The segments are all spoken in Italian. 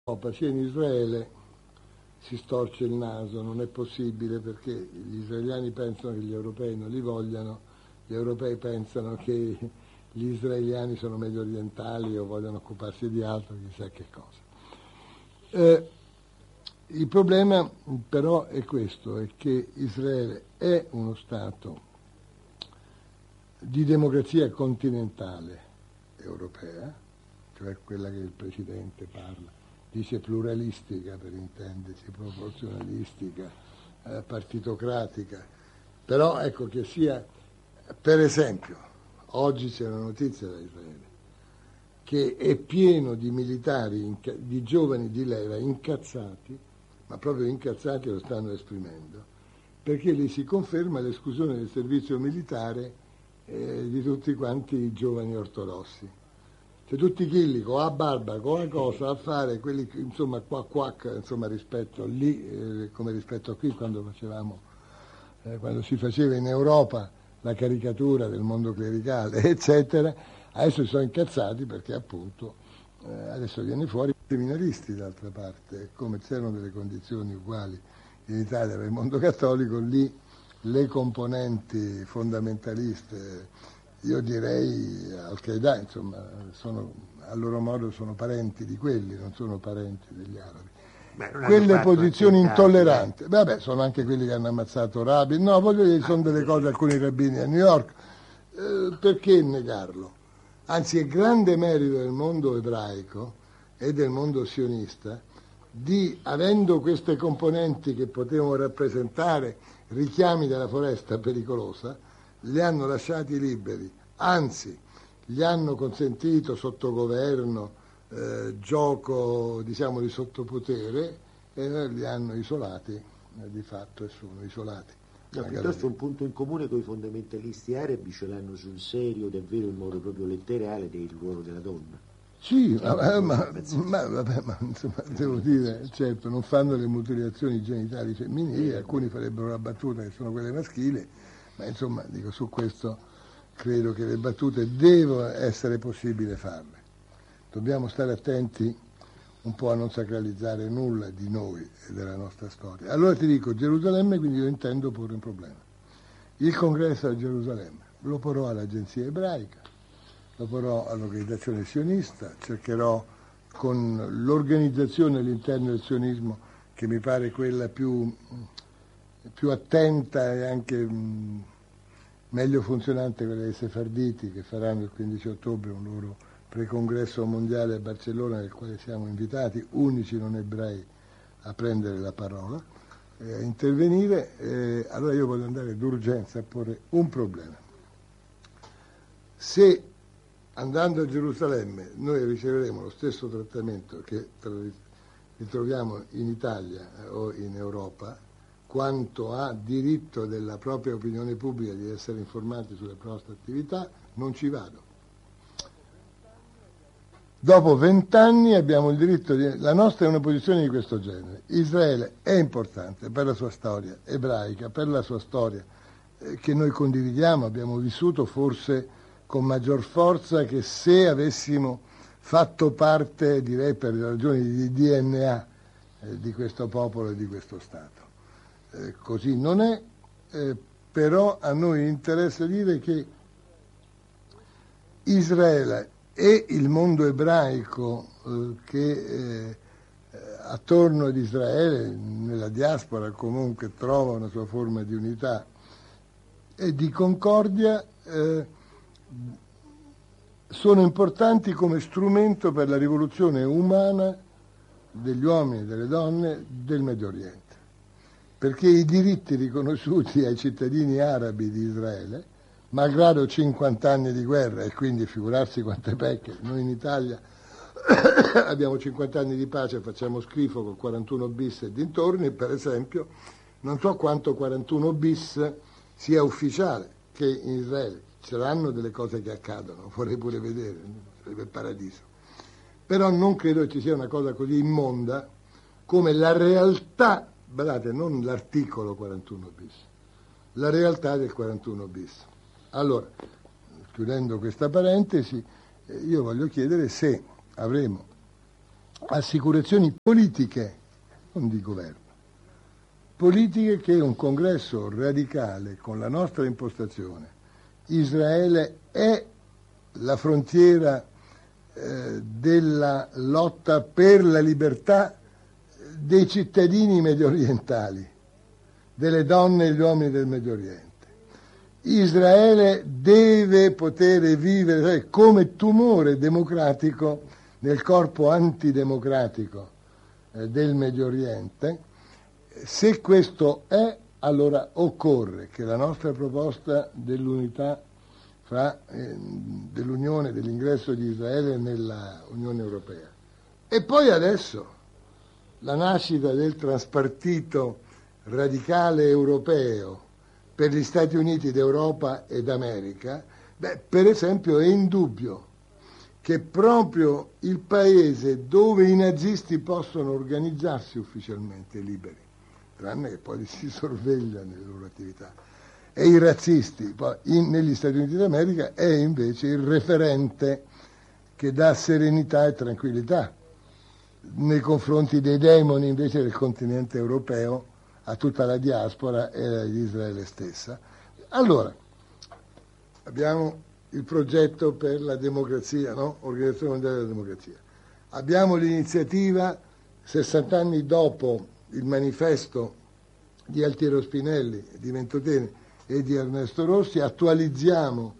sia in Israele si storce il naso, non è possibile perché gli israeliani pensano che gli europei non li vogliano, gli europei pensano che gli israeliani sono medio orientali o vogliono occuparsi di altro, chissà che cosa. Il problema però è questo, è che Israele è uno Stato di democrazia continentale europea, cioè quella che il Presidente parla, dice pluralistica per intendersi, proporzionalistica, partitocratica, però ecco che sia, per esempio, oggi c'è una notizia da Israele, che è pieno di militari, di giovani di leva incazzati, ma proprio incazzati lo stanno esprimendo, perché lì si conferma l'esclusione del servizio militare di tutti quanti i giovani ortodossi. Cioè tutti quelli con la barba, con la cosa a fare, quelli insomma insomma rispetto lì, come rispetto a qui quando si faceva in Europa la caricatura del mondo clericale, eccetera, adesso si sono incazzati perché appunto adesso viene fuori i seminaristi d'altra parte, come c'erano delle condizioni uguali in Italia per il mondo cattolico, lì le componenti fondamentaliste, io direi Al-Qaeda, insomma, a loro modo sono parenti di quelli, non sono parenti degli arabi. Quelle posizioni intolleranti, vabbè, sono anche quelli che hanno ammazzato Rabin, no, voglio dire, sono delle cose, alcuni rabbini a New York, perché negarlo? Anzi, è grande merito del mondo ebraico e del mondo sionista avendo queste componenti che potevano rappresentare richiami della foresta pericolosa, li hanno lasciati liberi, anzi gli hanno consentito sotto governo gioco diciamo di sottopotere e li hanno isolati di fatto e sono isolati. No, piuttosto un punto in comune con i fondamentalisti arabi ce l'hanno sul serio, davvero in modo proprio letterale, del ruolo della donna. Sì, ma insomma, devo dire, certo, non fanno le mutilazioni genitali femminili, alcuni farebbero la battuta che sono quelle maschili, ma insomma, dico, su questo credo che le battute devono essere possibile farle. Dobbiamo stare attenti un po' a non sacralizzare nulla di noi e della nostra storia. Allora ti dico, Gerusalemme, quindi io intendo porre un problema. Il congresso a Gerusalemme lo porrò all'agenzia ebraica, lo porrò all'organizzazione sionista, cercherò con l'organizzazione all'interno del sionismo, che mi pare quella più attenta e anche meglio funzionante, quella dei sefarditi, che faranno il 15 ottobre un loro precongresso mondiale a Barcellona, nel quale siamo invitati, unici non ebrei, a prendere la parola, a intervenire. Allora io voglio andare d'urgenza a porre un problema. Se andando a Gerusalemme noi riceveremo lo stesso trattamento che ritroviamo in Italia o in Europa, quanto a diritto della propria opinione pubblica di essere informati sulle nostre attività, non ci vado. Dopo 20 anni abbiamo il diritto la nostra è una posizione di questo genere. Israele è importante per la sua storia ebraica, per la sua storia che noi condividiamo, abbiamo vissuto forse con maggior forza che se avessimo fatto parte, direi per ragioni di DNA, di questo popolo e di questo Stato. Così non è, però a noi interessa dire che Israele e il mondo ebraico che attorno ad Israele, nella diaspora comunque trova una sua forma di unità e di concordia, sono importanti come strumento per la rivoluzione umana degli uomini e delle donne del Medio Oriente, perché i diritti riconosciuti ai cittadini arabi di Israele, malgrado 50 anni di guerra, e quindi figurarsi quante pecche, noi in Italia abbiamo 50 anni di pace, facciamo schifo con 41 bis e dintorni, per esempio, non so quanto 41 bis sia ufficiale, che in Israele saranno delle cose che accadono, vorrei pure vedere, sarebbe il paradiso. Però non credo che ci sia una cosa così immonda come la realtà, guardate, non l'articolo 41 bis, la realtà del 41 bis. Allora, chiudendo questa parentesi, io voglio chiedere se avremo assicurazioni politiche, non di governo, politiche che un congresso radicale con la nostra impostazione, Israele è la frontiera della lotta per la libertà dei cittadini mediorientali, delle donne e gli uomini del Medio Oriente. Israele deve poter vivere come tumore democratico nel corpo antidemocratico del Medio Oriente. Se questo è, allora occorre che la nostra proposta dell'unità dell'unione, dell'ingresso di Israele nella Unione Europea. E poi adesso la nascita del transpartito radicale europeo per gli Stati Uniti d'Europa ed America, per esempio è indubbio che proprio il paese dove i nazisti possono organizzarsi ufficialmente liberi, tranne che poi li si sorveglia nelle loro attività, e i razzisti negli Stati Uniti d'America è invece il referente che dà serenità e tranquillità nei confronti dei demoni invece del continente europeo, a tutta la diaspora e ad Israele stessa. Allora, abbiamo il progetto per la democrazia, no? Organizzazione Mondiale della Democrazia. Abbiamo l'iniziativa, 60 anni dopo il manifesto di Altiero Spinelli, di Ventotene e di Ernesto Rossi, attualizziamo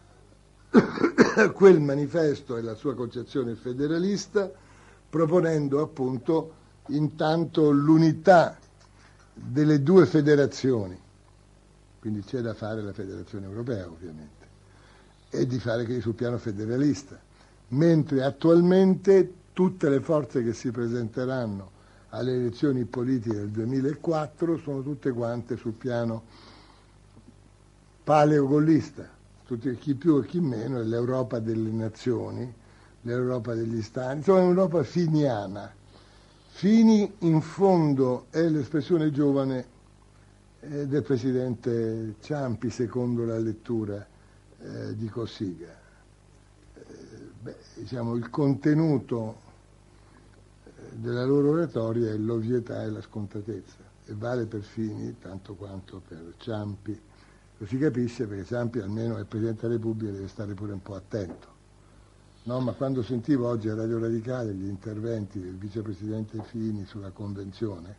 quel manifesto e la sua concezione federalista, proponendo appunto intanto l'unità delle due federazioni, quindi c'è da fare la federazione europea ovviamente, e di fare che sul piano federalista, mentre attualmente tutte le forze che si presenteranno alle elezioni politiche del 2004 sono tutte quante sul piano paleogollista, chi più e chi meno, è l'Europa delle nazioni, l'Europa degli stati, insomma è un'Europa finiana. Fini in fondo è l'espressione giovane del presidente Ciampi secondo la lettura di Cossiga. Diciamo, il contenuto della loro oratoria è l'ovvietà e la scontatezza, e vale per Fini tanto quanto per Ciampi. Lo si capisce perché Ciampi almeno è Presidente della Repubblica e deve stare pure un po' attento. No, ma quando sentivo oggi a Radio Radicale gli interventi del vicepresidente Fini sulla convenzione,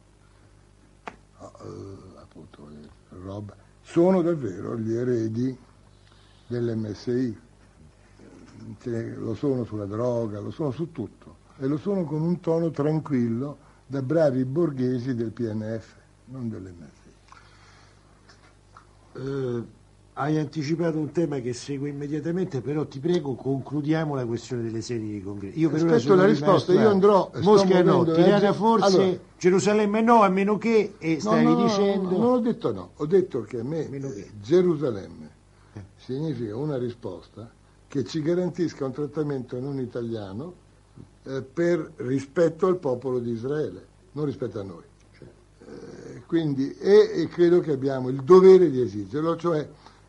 appunto, roba, sono davvero gli eredi dell'MSI, lo sono sulla droga, lo sono su tutto, e lo sono con un tono tranquillo da bravi borghesi del PNF, non dell'MSI. Hai anticipato un tema che segue immediatamente, però ti prego concludiamo la questione delle sedi di congresso. Io per aspetto la risposta, io andrò, Mosca no, Tirana forse, allora, Gerusalemme no, a meno che, e stavi dicendo... Non ho detto no, ho detto che a me Gerusalemme significa una risposta che ci garantisca un trattamento non italiano per rispetto al popolo di Israele, non rispetto a noi. Quindi, e credo che abbiamo il dovere di esigerlo, cioè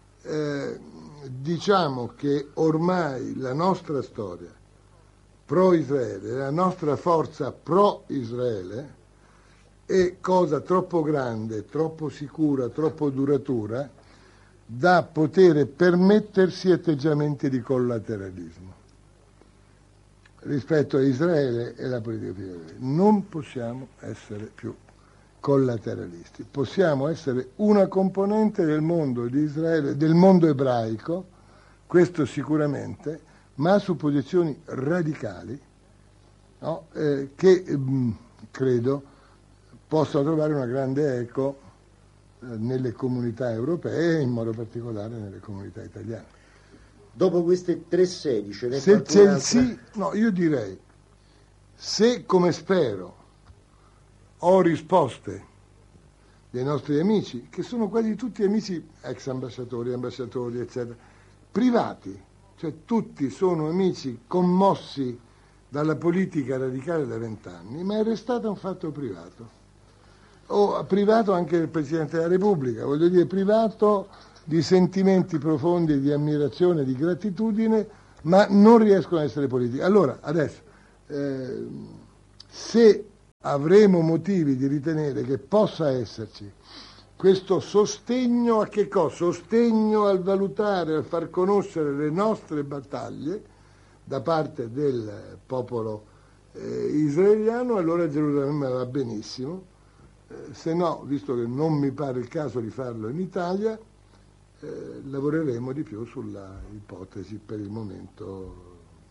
diciamo che ormai la nostra storia pro-Israele, la nostra forza pro-Israele è cosa troppo grande, troppo sicura, troppo duratura da poter permettersi atteggiamenti di collateralismo rispetto a Israele e la politica di Israele. Non possiamo essere più collateralisti, possiamo essere una componente del mondo di Israele, del mondo ebraico, questo sicuramente, ma su posizioni radicali, no? Che credo possano trovare una grande eco nelle comunità europee e in modo particolare nelle comunità italiane. Dopo queste 3 sedi ce n'è se c'è il sì, no, io direi, se come spero ho risposte dei nostri amici, che sono quasi tutti amici ex ambasciatori, eccetera, privati, cioè tutti sono amici commossi dalla politica radicale da 20 anni, ma è restato un fatto privato. O privato anche del Presidente della Repubblica, voglio dire privato di sentimenti profondi di ammirazione, di gratitudine, ma non riescono a essere politici. Allora, adesso, se avremo motivi di ritenere che possa esserci questo sostegno a che cosa? Sostegno al valutare, al far conoscere le nostre battaglie da parte del popolo israeliano, allora Gerusalemme va benissimo, se no, visto che non mi pare il caso di farlo in Italia, lavoreremo di più sulla ipotesi per il momento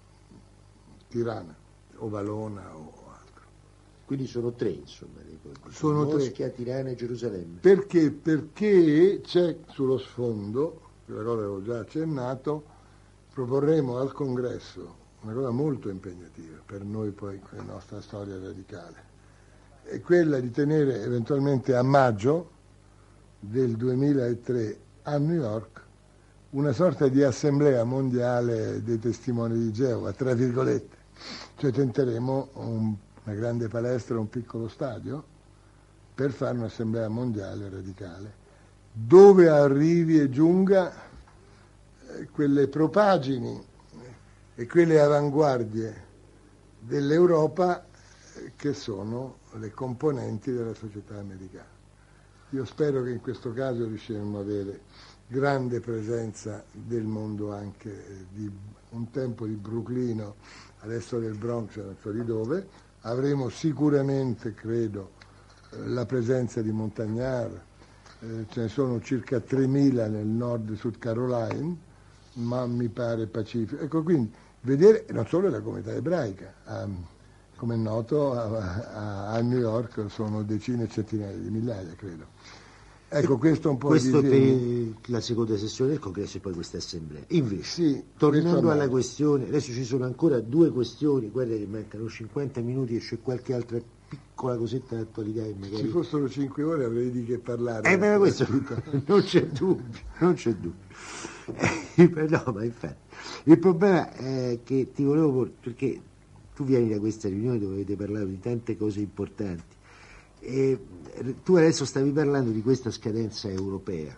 Tirana o Valona o altro. Quindi sono tre, insomma, sono Mosca, tre. Tirana e Gerusalemme. Perché? Perché c'è sullo sfondo, la cosa avevo già accennato, proporremo al Congresso una cosa molto impegnativa per noi poi con la nostra storia radicale, è quella di tenere eventualmente a maggio del 2003 a New York una sorta di assemblea mondiale dei testimoni di Geova, tra virgolette, cioè tenteremo una grande palestra, un piccolo stadio per fare un'assemblea mondiale radicale, dove arrivi e giunga quelle propagini e quelle avanguardie dell'Europa che sono le componenti della società americana. Io spero che in questo caso riusciremo ad avere grande presenza del mondo anche di un tempo di Bruclino, adesso del Bronx, non so di dove. Avremo sicuramente, credo, la presenza di Montagnard, ce ne sono circa 3.000 nel nord South Carolina, ma mi pare pacifico. Ecco, quindi vedere non solo la comunità ebraica, come è noto a New York sono decine e centinaia di migliaia, credo. Ecco, questo è un po' questo di per la seconda sessione del Congresso e poi questa assemblea. Invece, sì, tornando alla questione, adesso ci sono ancora due questioni, guarda che mancano 50 minuti e c'è qualche altra piccola cosetta d'attualità che magari... Ci fossero 5 ore avrei di che parlare. Ma questo non c'è dubbio, non c'è dubbio. No, ma infatti, il problema è che ti volevo porre, perché tu vieni da questa riunione dove avete parlato di tante cose importanti, e tu adesso stavi parlando di questa scadenza europea,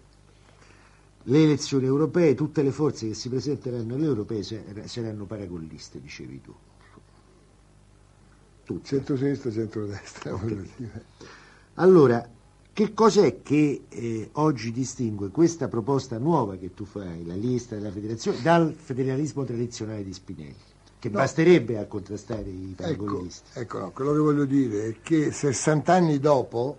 le elezioni europee, tutte le forze che si presenteranno alle europee saranno paragolliste, dicevi tu. Tutte. Centro-sinistra, centro-destra. Okay. Allora, che cos'è che oggi distingue questa proposta nuova che tu fai, la lista della federazione, dal federalismo tradizionale di Spinelli, che basterebbe a contrastare i paragonisti? Ecco, no, quello che voglio dire è che 60 anni dopo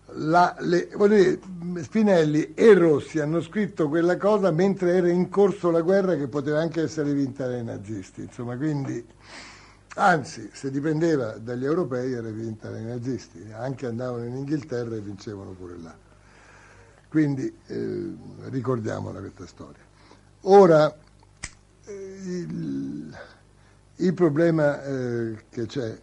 Spinelli e Rossi hanno scritto quella cosa mentre era in corso la guerra che poteva anche essere vinta dai nazisti, insomma, quindi anzi, se dipendeva dagli europei era vinta dai nazisti, anche andavano in Inghilterra e vincevano pure là. Quindi ricordiamola questa storia. Ora, il problema che c'è,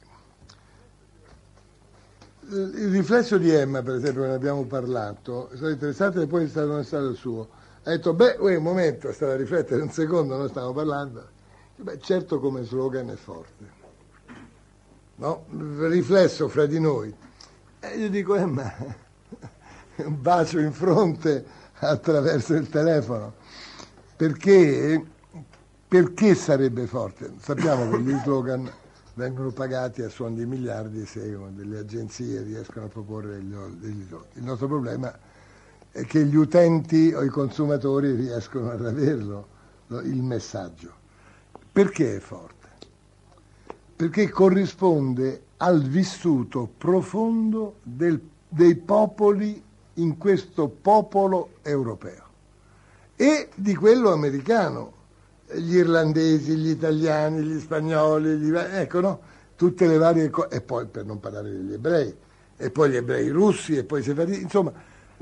il riflesso di Emma, per esempio, ne abbiamo parlato, è stato interessante e poi non è stato il suo. Ha detto, un momento, è stato a riflettere un secondo, noi stiamo parlando. Certo come slogan è forte, no? Riflesso fra di noi. E io dico, ma un bacio in fronte attraverso il telefono. Perché sarebbe forte? Sappiamo che gli slogan vengono pagati a suon di miliardi se delle agenzie riescono a proporre degli slogan. Il nostro problema è che gli utenti o i consumatori riescono ad averlo, il messaggio. Perché è forte? Perché corrisponde al vissuto profondo dei popoli in questo popolo europeo e di quello americano, gli irlandesi, gli italiani, gli spagnoli, ecco, no? Tutte le varie cose, e poi per non parlare degli ebrei, e poi gli ebrei russi, e poi i sefarditi, insomma,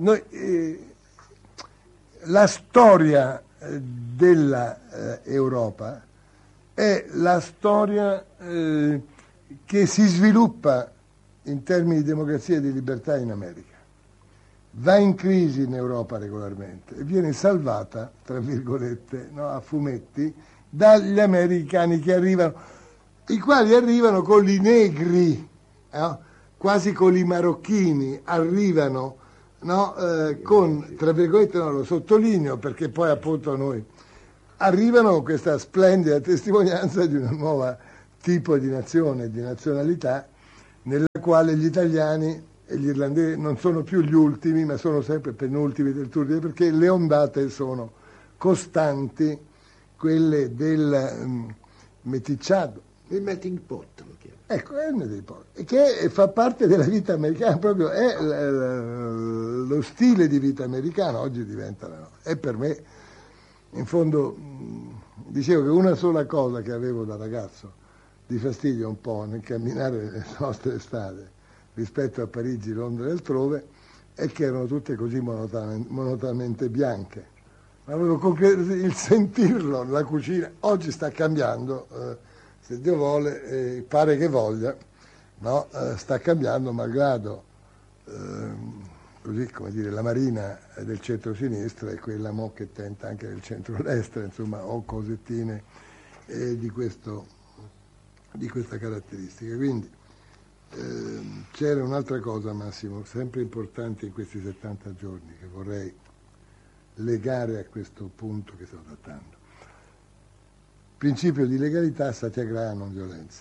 la storia della Europa è la storia che si sviluppa in termini di democrazia e di libertà in America. Va in crisi in Europa regolarmente e viene salvata, tra virgolette, no, a fumetti, dagli americani che arrivano, i quali arrivano con i negri, quasi con i marocchini, arrivano con, tra virgolette, lo sottolineo perché poi appunto noi arrivano con questa splendida testimonianza di una nuova tipo di nazione, di nazionalità, nella quale gli italiani e gli irlandesi non sono più gli ultimi, ma sono sempre penultimi del Tour, perché le ondate sono costanti, quelle del meticciato. Il melting pot lo chiamo. Ecco, è il melting pot, che fa parte della vita americana, proprio è lo stile di vita americano, oggi diventa la nostra. E per me, in fondo, dicevo che una sola cosa che avevo da ragazzo di fastidio un po' nel camminare nelle nostre strade rispetto a Parigi, Londra e altrove, è che erano tutte così monotonamente bianche. Avevo il sentirlo, la cucina, oggi sta cambiando, se Dio vuole, pare che voglia, no? Sta cambiando malgrado, così come dire, la marina del centro-sinistra e quella mo che tenta anche del centro-destra, insomma, o cosettine di questa caratteristica. Quindi c'era un'altra cosa, Massimo, sempre importante in questi 70 giorni, che vorrei legare a questo punto che sto trattando. Principio di legalità, satyagraha, non violenza.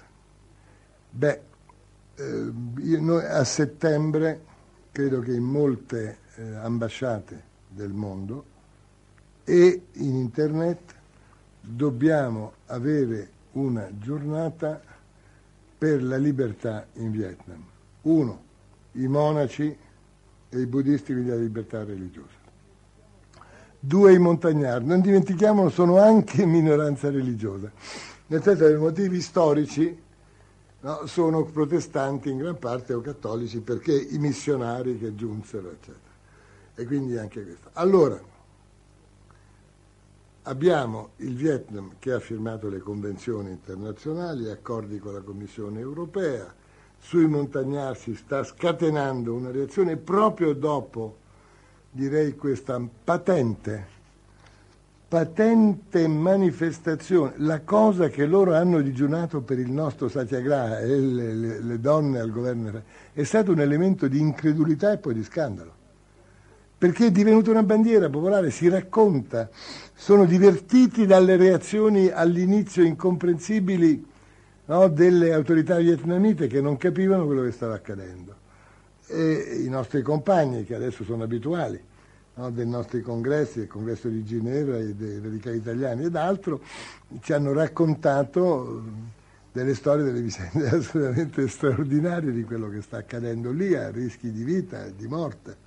Noi a settembre credo che in molte ambasciate del mondo e in internet dobbiamo avere una giornata per la libertà in Vietnam. 1. I monaci e i buddisti della libertà religiosa. 2. I montagnari. Non dimentichiamolo, sono anche minoranza religiosa. Nel senso, per motivi storici, no, sono protestanti in gran parte o cattolici perché i missionari che giunsero, eccetera. E quindi anche questo. Allora, abbiamo il Vietnam che ha firmato le convenzioni internazionali, accordi con la Commissione europea, sui montagnari si sta scatenando una reazione proprio dopo, direi, questa patente manifestazione, la cosa che loro hanno digiunato per il nostro satyagraha e le donne al governo è stato un elemento di incredulità e poi di scandalo, perché è divenuta una bandiera popolare, si racconta, sono divertiti dalle reazioni all'inizio incomprensibili, no, delle autorità vietnamite che non capivano quello che stava accadendo. E i nostri compagni, che adesso sono abituali, no, dei nostri congressi, il congresso di Ginevra e dei radicali italiani ed altro, ci hanno raccontato delle storie, delle vicende assolutamente straordinarie di quello che sta accadendo lì, a rischi di vita e di morte.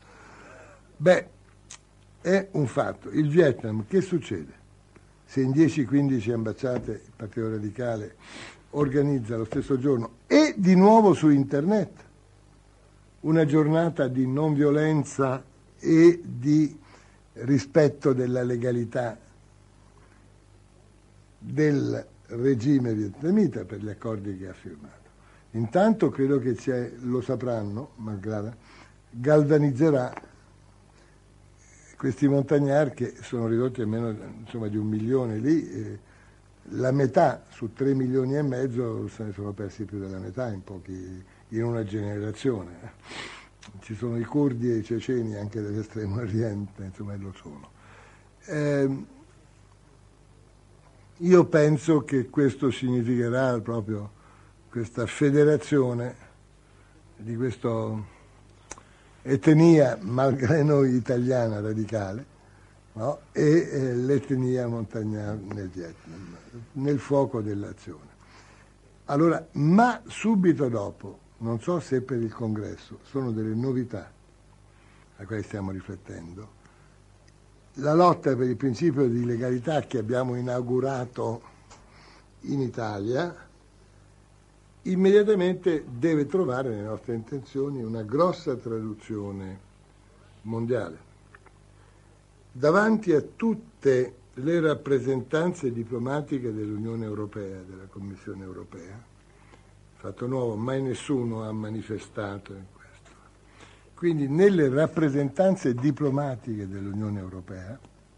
È un fatto. Il Vietnam, che succede? Se in 10-15 ambasciate il Partito Radicale organizza lo stesso giorno e di nuovo su internet una giornata di non violenza e di rispetto della legalità del regime vietnamita per gli accordi che ha firmato. Intanto credo che lo sapranno, malgrado, galvanizzerà questi montagnari che sono ridotti a meno, insomma, di 1 milione lì, la metà su 3 milioni e mezzo se ne sono persi più della metà in una generazione. Ci sono i curdi e i ceceni anche dell'estremo oriente, insomma, lo sono. Io penso che questo significherà proprio questa federazione di questa etnia, malgrado noi italiana radicale, no? E l'etnia montagnara nel Vietnam, nel fuoco dell'azione. Allora, ma subito dopo, non so se per il congresso, sono delle novità a cui stiamo riflettendo, la lotta per il principio di legalità che abbiamo inaugurato in Italia immediatamente deve trovare nelle nostre intenzioni una grossa traduzione mondiale. Davanti a tutte le rappresentanze diplomatiche dell'Unione Europea, della Commissione Europea, fatto nuovo, mai nessuno ha manifestato in questo. Quindi nelle rappresentanze diplomatiche dell'Unione Europea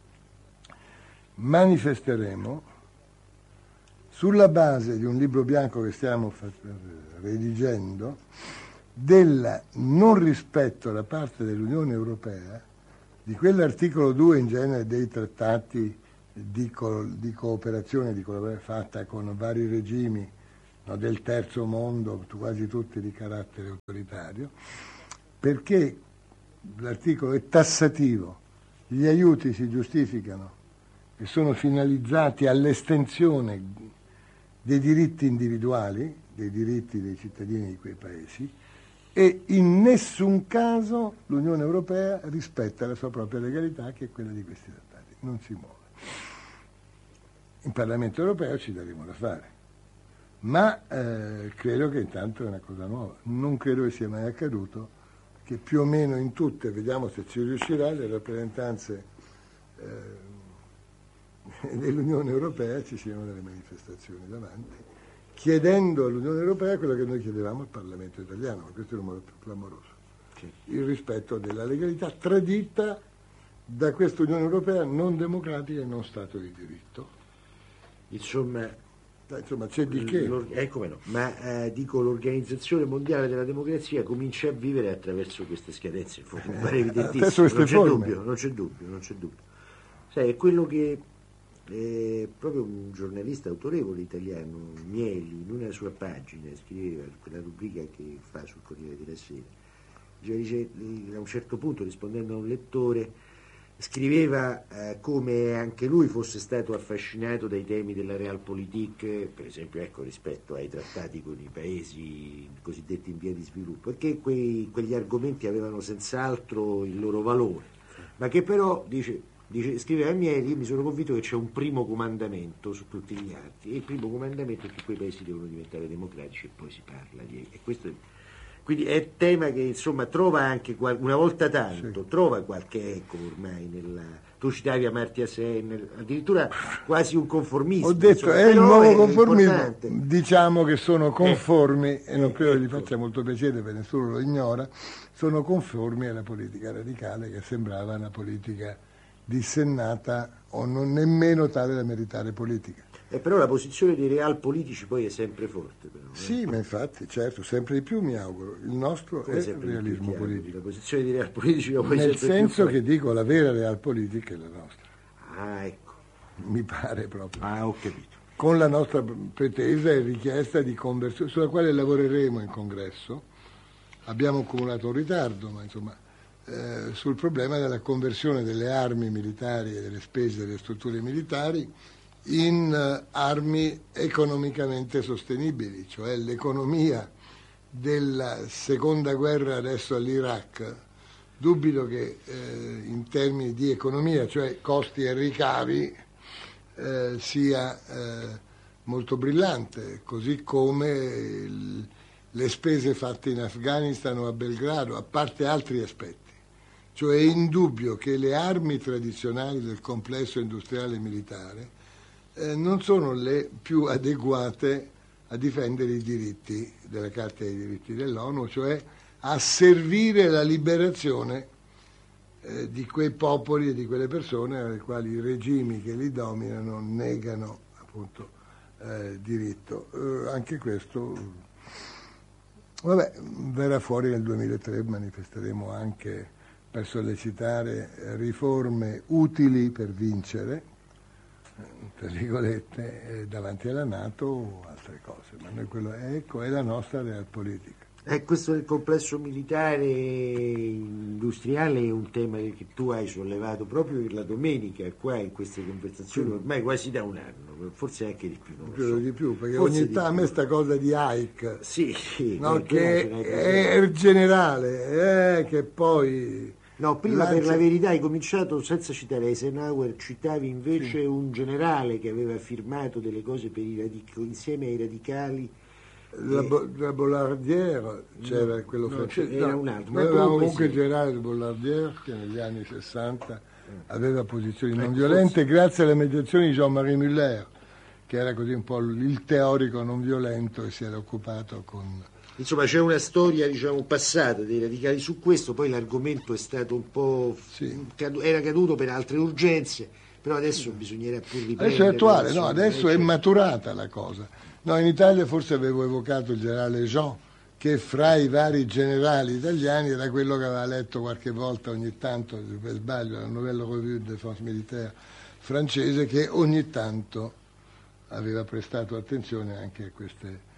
manifesteremo sulla base di un libro bianco che stiamo redigendo del non rispetto da parte dell'Unione Europea di quell'articolo 2 in genere dei trattati di cooperazione, di collaborazione fatta con vari regimi no, del terzo mondo, quasi tutti di carattere autoritario, perché l'articolo è tassativo, gli aiuti si giustificano e sono finalizzati all'estensione dei diritti individuali, dei diritti dei cittadini di quei paesi, e in nessun caso l'Unione Europea rispetta la sua propria legalità, che è quella di questi trattati, non si muove. In Parlamento Europeo ci daremo da fare, ma credo che intanto è una cosa nuova, non credo che sia mai accaduto che più o meno in tutte, vediamo se ci riuscirà, le rappresentanze dell'Unione Europea ci siano delle manifestazioni davanti, chiedendo all'Unione Europea quello che noi chiedevamo al Parlamento italiano, ma questo è un modo più clamoroso, il rispetto della legalità tradita da questa Unione Europea non democratica e non Stato di diritto. Insomma, c'è di che. Come no, ma dico, l'Organizzazione Mondiale della Democrazia comincia a vivere attraverso queste scadenze, mi pare evidentissimo, non c'è dubbio. Sai, è quello che proprio un giornalista autorevole italiano, Mieli, in una sua pagina scriveva, quella rubrica che fa sul Corriere della Sera, dice, a un certo punto, rispondendo a un lettore, scriveva come anche lui fosse stato affascinato dai temi della realpolitik, per esempio, ecco, rispetto ai trattati con i paesi cosiddetti in via di sviluppo, perché quegli argomenti avevano senz'altro il loro valore, ma che però, scriveva Mieli, io mi sono convinto che c'è un primo comandamento su tutti gli altri, e il primo comandamento è che quei paesi devono diventare democratici, e poi si parla e questo quindi è un tema che, insomma, trova anche una volta tanto, trova qualche eco ormai tu citavi Amartya Sen, addirittura quasi un conformismo. Ho detto, insomma, è il nuovo conformismo, diciamo che sono conformi, e non credo gli faccia molto piacere, perché nessuno lo ignora, sono conformi alla politica radicale, che sembrava una politica dissennata o non nemmeno tale da meritare politica. Però la posizione dei realpolitici poi è sempre forte. Però, Sì, ma infatti, certo, sempre di più mi auguro. Il nostro come è realismo politico. La posizione dei realpolitici poi nel senso che dico, la vera realpolitik è la nostra. Ah, ecco. Mi pare proprio. Ah, ho capito. Con la nostra pretesa e richiesta di conversione, sulla quale lavoreremo in congresso. Abbiamo accumulato un ritardo, ma insomma, sul problema della conversione delle armi militari e delle spese delle strutture militari in armi economicamente sostenibili, cioè l'economia della seconda guerra adesso all'Iraq, dubito che in termini di economia, cioè costi e ricavi, sia molto brillante, così come le spese fatte in Afghanistan o a Belgrado, a parte altri aspetti. Cioè è indubbio che le armi tradizionali del complesso industriale militare non sono le più adeguate a difendere i diritti della Carta dei diritti dell'ONU, cioè a servire la liberazione di quei popoli e di quelle persone alle quali i regimi che li dominano negano appunto diritto. Anche questo verrà fuori nel 2003, manifesteremo anche per sollecitare riforme utili per vincere, tra virgolette, davanti alla NATO o altre cose, ma noi quello è la nostra realpolitik. Questo del complesso militare industriale è un tema che tu hai sollevato proprio la domenica qua in queste conversazioni, ormai quasi da un anno, forse anche di più. Credo di più, perché ogni tanto a me sta cosa di Ike, sì, no, che è generale, che poi... No, prima per la verità hai cominciato senza citare Eisenhower, citavi invece un generale che aveva firmato delle cose per insieme ai radicali. La Bollardière, c'era quello francese, era un altro. Noi avevamo comunque il generale Bollardière che negli anni 60 aveva posizioni non violente grazie alle mediazioni di Jean-Marie Muller, che era così un po' il teorico non violento e si era occupato con... Insomma, c'è una storia, diciamo, passata dei radicali su questo, poi l'argomento è stato un po'... era caduto per altre urgenze, però adesso bisognerà pur riprendere. Adesso è attuale, no, adesso è maturata la cosa. No, in Italia forse avevo evocato il generale Jean, che fra i vari generali italiani era quello che aveva letto qualche volta ogni tanto, per sbaglio, la Nouvelle Revue de Défense Militaire francese, che ogni tanto aveva prestato attenzione anche a queste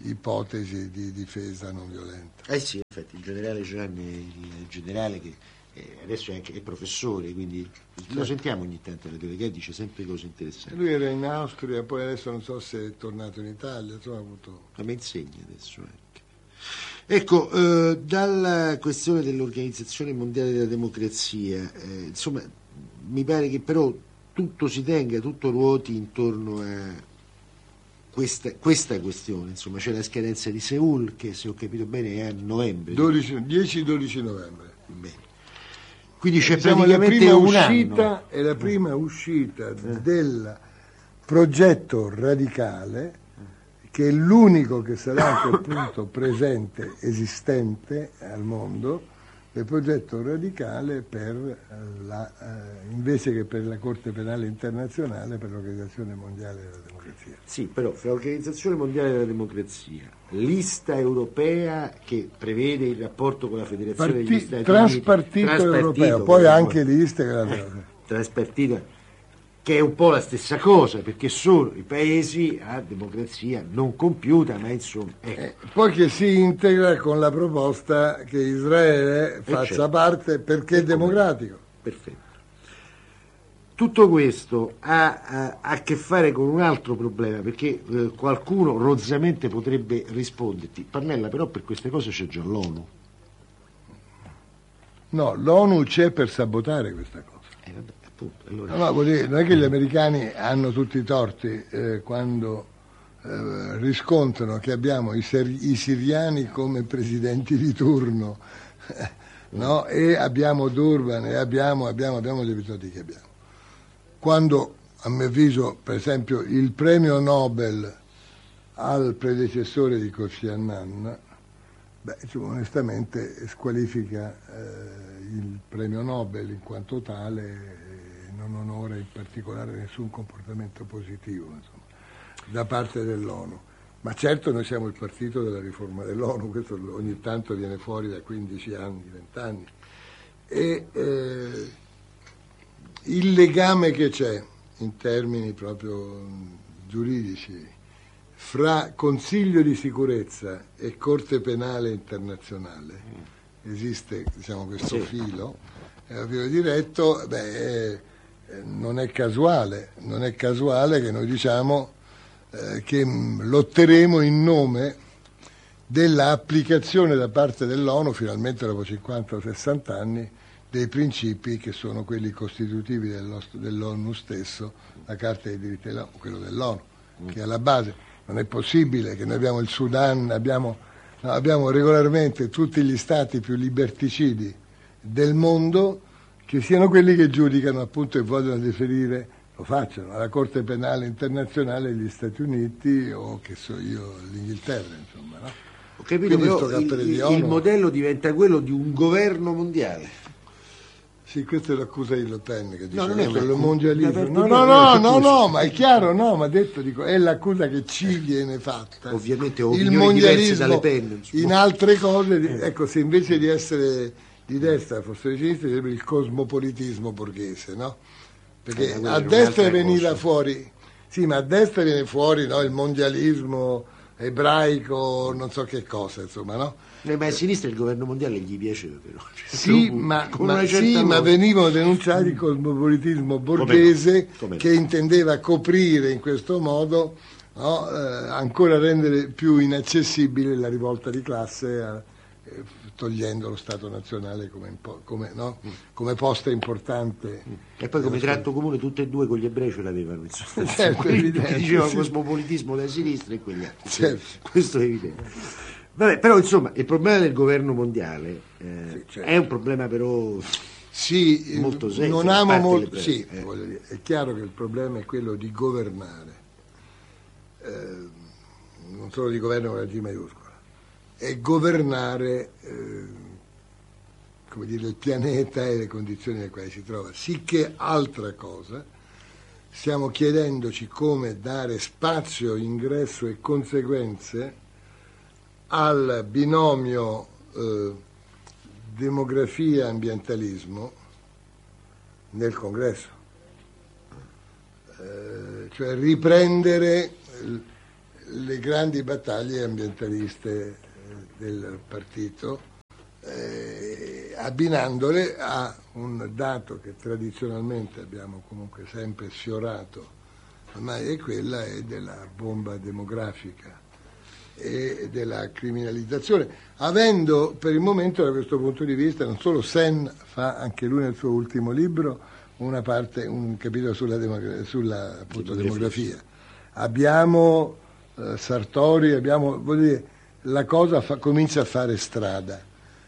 ipotesi di difesa non violenta. Sì, infatti il generale Gianni è il generale che adesso è professore, quindi lo sentiamo ogni tanto alla tele, che dice sempre cose interessanti. Lui era in Austria, poi adesso non so se è tornato in Italia, insomma, ma mi insegna adesso anche. Ecco, dalla questione dell'Organizzazione Mondiale della Democrazia, insomma, mi pare che però tutto ruoti intorno a questa questione, insomma, c'è la scadenza di Seul che, se ho capito bene, è a novembre. 10-12 novembre. Bene. Quindi c'è diciamo praticamente un anno. È la prima uscita del progetto radicale, che è l'unico che sarà a quel punto presente, esistente al mondo, il progetto radicale per invece che per la Corte Penale Internazionale, per l'Organizzazione Mondiale della Democrazia. Sì, però fra l'Organizzazione Mondiale della Democrazia, lista europea che prevede il rapporto con la Federazione degli Stati Uniti, europeo, poi anche liste traspartito, che è un po' la stessa cosa, perché sono i paesi a democrazia non compiuta, ma insomma... Poi che si integra con la proposta che Israele faccia parte perché è democratico. Perfetto. Tutto questo ha a che fare con un altro problema, perché qualcuno rozzamente potrebbe risponderti: Pannella, però per queste cose c'è già l'ONU. No, l'ONU c'è per sabotare questa cosa. Vabbè, appunto, allora... No, non è che gli americani hanno tutti i torti quando riscontrano che abbiamo i siriani come presidenti di turno, no? E abbiamo Durban e abbiamo gli episodi che abbiamo. Quando, a mio avviso, per esempio, il premio Nobel al predecessore di Kofi Annan, onestamente squalifica il premio Nobel in quanto tale e non onora in particolare nessun comportamento positivo, insomma, da parte dell'ONU. Ma certo noi siamo il partito della riforma dell'ONU, questo ogni tanto viene fuori da 15 anni, 20 anni. E il legame che c'è in termini proprio giuridici fra Consiglio di sicurezza e Corte Penale Internazionale, esiste, diciamo, questo filo diretto, non è casuale che noi diciamo che lotteremo in nome dell'applicazione da parte dell'ONU, finalmente dopo 50 o 60 anni, dei principi che sono quelli costitutivi dell'ONU stesso, la Carta dei diritti dell'ONU, quello dell'ONU, che è alla base. Non è possibile che noi abbiamo il Sudan, abbiamo regolarmente tutti gli stati più liberticidi del mondo, che siano quelli che giudicano appunto e vogliono deferire, lo facciano, alla Corte Penale Internazionale degli Stati Uniti o che so io, l'Inghilterra, insomma, no? Ho capito, però il modello diventa quello di un governo mondiale. Sì, questa è l'accusa di Le Pen che dice non è il mondialismo. No, ma è chiaro, no, ma dico, è l'accusa che ci viene fatta. Ovviamente il mondialismo da Le Pen, in altre cose, ecco, se invece di essere di destra fosse di sinistra sarebbe il cosmopolitismo borghese, no? Perché a destra veniva fuori, sì, ma a destra viene fuori, no, il mondialismo ebraico, non so che cosa, insomma, no? Ma a sinistra il governo mondiale gli piaceva, però. Sì, ma venivano denunciati il cosmopolitismo borghese che intendeva coprire in questo modo, no, ancora rendere più inaccessibile la rivolta di classe, togliendo lo Stato nazionale come posta importante. E poi come tratto comune tutte e due con gli ebrei ce l'avevano, insomma. Certo, evidente, diceva cosmopolitismo da sinistra e quelli altri. Certo. Questo è evidente. Vabbè, però insomma il problema del governo mondiale certo. È un problema però molto serio. Non amo molto, sì, voglio dire, è chiaro che il problema è quello di governare, non solo di governo con la G maiuscola, è governare come dire, il pianeta e le condizioni nelle quali si trova. Sicché altra cosa, stiamo chiedendoci come dare spazio, ingresso e conseguenze al binomio demografia-ambientalismo nel Congresso, cioè riprendere le grandi battaglie ambientaliste del partito, abbinandole a un dato che tradizionalmente abbiamo comunque sempre sfiorato, ormai è quella della bomba demografica e della criminalizzazione, avendo per il momento, da questo punto di vista, non solo Sen fa anche lui nel suo ultimo libro un capitolo sulla appunto, demografia, abbiamo Sartori, voglio dire, la cosa comincia a fare strada,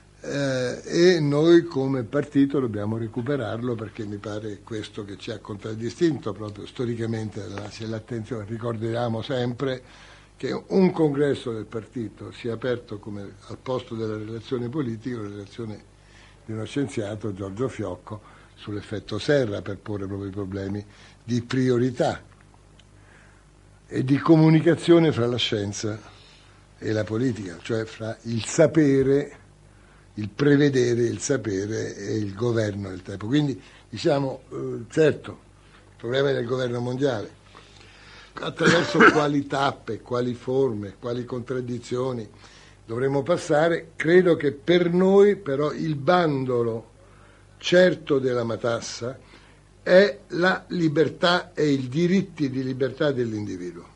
e noi come partito dobbiamo recuperarlo, perché mi pare questo che ci ha contraddistinto proprio storicamente l'attenzione. Ricordiamo sempre che un congresso del partito sia aperto come al posto della relazione politica, la relazione di uno scienziato, Giorgio Fiocco, sull'effetto serra, per porre proprio i problemi di priorità e di comunicazione fra la scienza e la politica, cioè fra il sapere, il prevedere, il sapere e il governo del tempo. Quindi diciamo, certo, il problema è del governo mondiale, attraverso quali tappe, quali forme, quali contraddizioni dovremmo passare. Credo che per noi però il bandolo certo della matassa è la libertà e i diritti di libertà dell'individuo,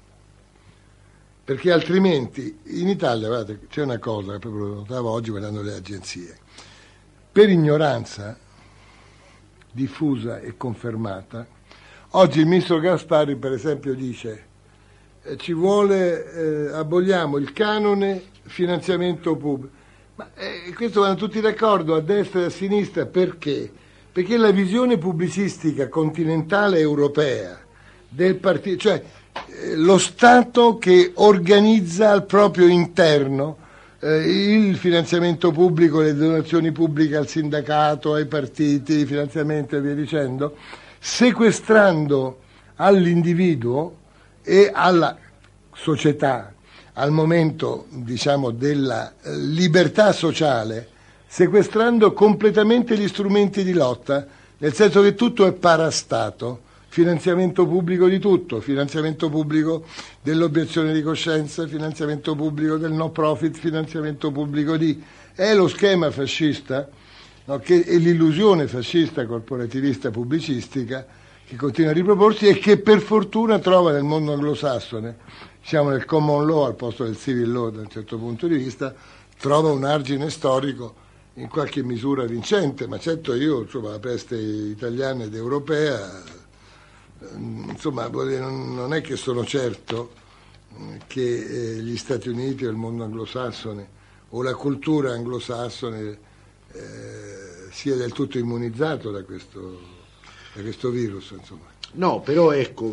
perché altrimenti in Italia, guardate, c'è una cosa che proprio lo notavo oggi guardando le agenzie, per ignoranza diffusa e confermata. Oggi il ministro Gasparri, per esempio, dice ci vuole, aboliamo il canone finanziamento pubblico. Ma questo vanno tutti d'accordo, a destra e a sinistra, perché? Perché la visione pubblicistica continentale europea del partito, cioè lo Stato che organizza al proprio interno il finanziamento pubblico, le donazioni pubbliche al sindacato, ai partiti, i finanziamenti e via dicendo, sequestrando all'individuo e alla società, al momento diciamo della libertà sociale, sequestrando completamente gli strumenti di lotta, nel senso che tutto è parastato, finanziamento pubblico di tutto, finanziamento pubblico dell'obiezione di coscienza, finanziamento pubblico del no profit, finanziamento pubblico di... È lo schema fascista, no, che è l'illusione fascista corporativista pubblicistica che continua a riproporsi e che per fortuna trova nel mondo anglosassone, siamo nel common law al posto del civil law da un certo punto di vista, trova un argine storico in qualche misura vincente, ma certo io, insomma, la peste italiana ed europea, insomma, non è che sono certo che gli Stati Uniti o il mondo anglosassone o la cultura anglosassone sia del tutto immunizzato da questo virus, insomma. No, però ecco,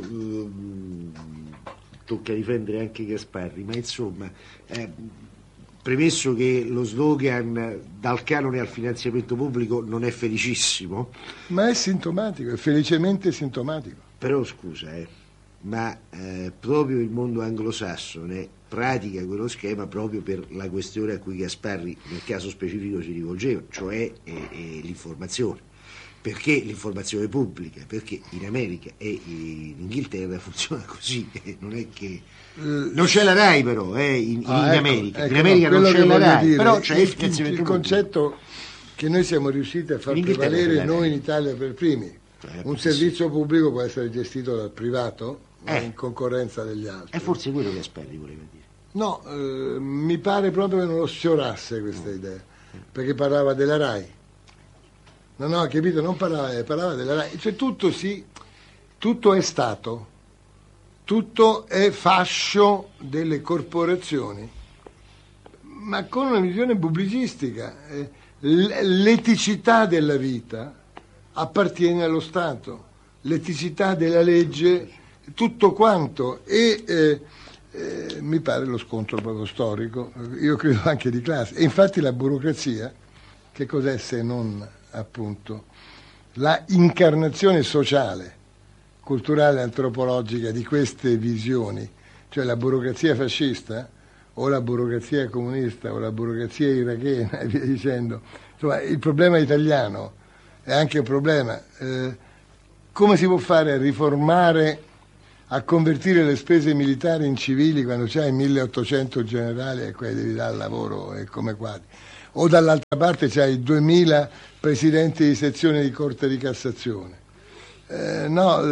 tocca difendere anche Gasparri, ma insomma, premesso che lo slogan dal canone al finanziamento pubblico non è felicissimo, ma è sintomatico, è felicemente sintomatico. Però scusa, ma proprio il mondo anglosassone pratica quello schema proprio per la questione a cui Gasparri nel caso specifico si rivolgeva, cioè l'informazione. Perché l'informazione pubblica? Perché in America e in Inghilterra funziona così, non è che... Non c'è la RAI però, in America. In America non c'è la RAI, dire, però c'è il concetto che noi siamo riusciti a far prevalere noi in Italia per primi. Un servizio pubblico può essere gestito dal privato, in concorrenza degli altri. È forse quello che Gasparri voleva dire. No, mi pare proprio che non lo sfiorasse questa idea, perché parlava della RAI. No, capito, non parlava della RAI, cioè tutto è Stato, tutto è fascio delle corporazioni, ma con una visione pubblicistica. L'eticità della vita appartiene allo Stato, l'eticità della legge, tutto quanto, e mi pare lo scontro proprio storico, io credo anche di classe, e infatti la burocrazia, che cos'è se non appunto la incarnazione sociale, culturale, antropologica di queste visioni, cioè la burocrazia fascista o la burocrazia comunista o la burocrazia irachena e via dicendo. Insomma, il problema italiano è anche un problema, come si può fare a riformare a convertire le spese militari in civili quando c'hai 1800 generali e quelli devi dare lavoro come quadri. O dall'altra parte c'hai 2000 presidenti di sezione di Corte di Cassazione. È